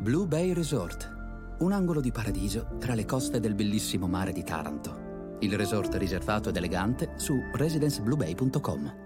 Blue Bay Resort, un angolo di paradiso tra le coste del bellissimo mare di Taranto. Il resort riservato ed elegante su residencebluebay.com.